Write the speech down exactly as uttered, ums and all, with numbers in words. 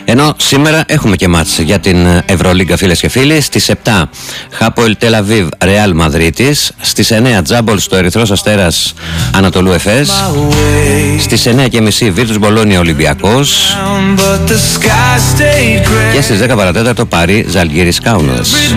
Ενώ σήμερα έχουμε και μάτς για την Ευρωλίγκα, φίλες και φίλοι. Στις επτά Χάποελ Τελ Αβίβ Ρεάλ Μαδρίτης. Στις εννιά Τζάμπολ στο Ερυθρός Αστέρας Ανατολού Εφές. Στις εννιά και μισή Βίρτους Μπολόνια Ολυμπιακός. Και στις δέκα παρατέταρτο Παρί Ζαλγκίρις Κάουνας.